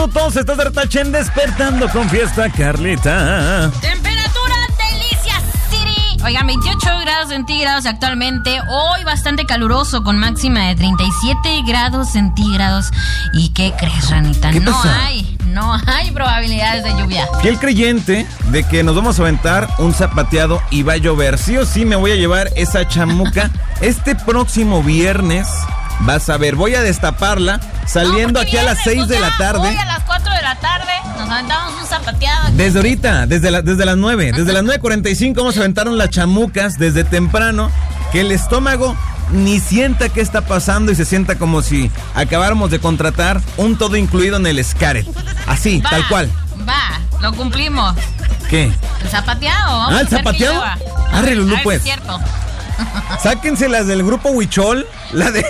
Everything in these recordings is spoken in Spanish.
Todos estás de retachen despertando con Fiesta Carlita. Temperatura Delicia City. Oigan, 28 grados centígrados actualmente. Hoy bastante caluroso con máxima de 37 grados centígrados. ¿Y qué crees, Ranita? ¿Qué No pasa? hay probabilidades de lluvia. Fiel creyente de que nos vamos a aventar un zapateado y va a llover. Sí o sí me voy a llevar esa chamuca este próximo viernes. Vas a ver, voy a destaparla saliendo aquí a las 6 de la tarde. Hoy a las 4 de la tarde nos aventamos un zapateado. Desde ahorita, desde las 9. Desde las 9:45 vamos a aventarnos las chamucas desde temprano. Que el estómago ni sienta qué está pasando y se sienta como si acabáramos de contratar un todo incluido en el Xcaret. Así, tal cual. Va, lo cumplimos. ¿Qué? El zapateado. Vamos ¿El a hacer zapateado? que llueva. Arre, Lulú, A ver si pues. es cierto. Sáquense las del grupo Huichol, la de...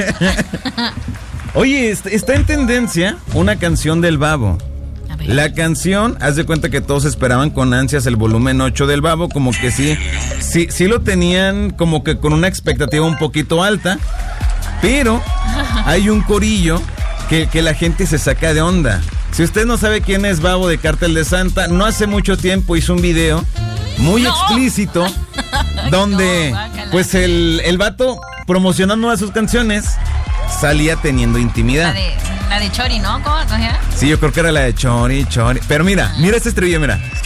Oye, está en tendencia una canción del Babo. A ver. La canción, haz de cuenta que todos esperaban con ansias el volumen 8 del Babo, como que sí lo tenían como que con una expectativa un poquito alta, pero hay un corillo que la gente se saca de onda. Si usted no sabe quién es Babo de Cártel de Santa, no hace mucho tiempo hizo un video muy explícito donde pues el vato promocionando a sus canciones salía teniendo intimidad. La de Chori, ¿no? ¿Cómo se llama? Sí, yo creo que era la de Chori. Pero mira este estribillo, mira.